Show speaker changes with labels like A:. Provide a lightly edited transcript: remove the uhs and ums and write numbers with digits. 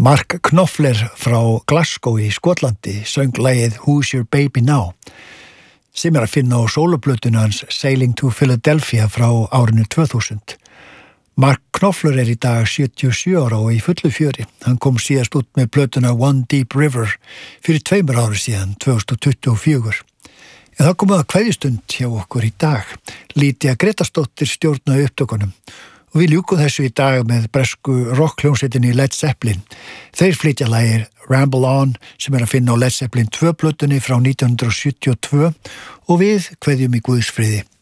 A: Mark Knopfler frá Glasgow í Skotlandi söng lagið Who's Your Baby Now sem að finna á sóloplötunu hans Sailing to Philadelphia frá árinu 2000. Mark Knopfler í dag 77 ára og í fullu fjöri. Hann kom síðast út með plötuna One Deep River fyrir 2 ári síðan, 2024. En það komið að kveðjustund hjá okkur í dag. Lídia Gretarsdóttir stjórnaði upptökunum. Og við ljúkum þessu í dag með bresku rockhljómsveitinni Led Zeppelin. Þeir flytja lagið Ramble On sem að finna á Led Zeppelin 2 plötunni frá 1972 og við kveðjum í Guðs friði.